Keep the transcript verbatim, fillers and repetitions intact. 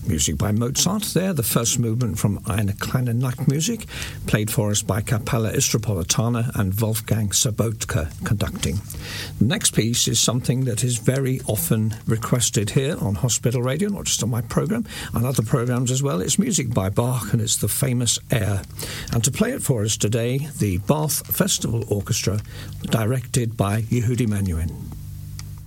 music by Mozart there, the first movement from Eine kleine Nachtmusik, played for us by Capella Istropolitana and Wolfgang Sobotka conducting. The next piece is something that is very often requested here on Hospital Radio, not just on my programme, and other programmes as well. It's music by Bach, and it's the famous Air. And to play it for us today, the Bath Festival Orchestra, directed by Yehudi Menuhin.